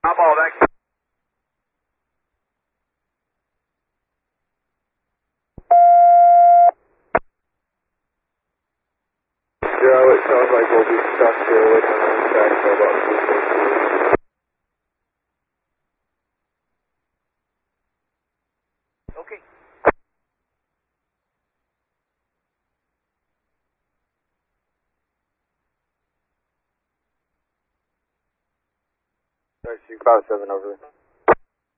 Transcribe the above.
Top all back. Zero, it sounds like we'll be stuck here waiting on the track for about 2 minutes. Okay. Nice, 5-7 over.